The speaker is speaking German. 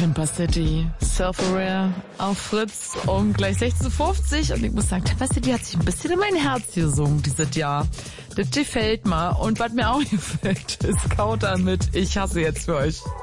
Camper City, Self-Aware auf Fritz um gleich 16:50 Uhr. Und ich muss sagen, Camper City hat sich ein bisschen in mein Herz gesungen dieses Jahr. Das gefällt mir. Und was mir auch gefällt, ist Kauter mit Ich hasse jetzt für euch.